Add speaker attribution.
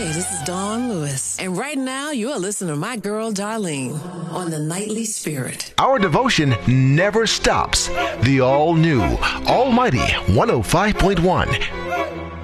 Speaker 1: this is Dawn Lewis, and right now you are listening to my girl Darlene on the Nightly Spirit.
Speaker 2: Our devotion never stops. The all-new, almighty 105.1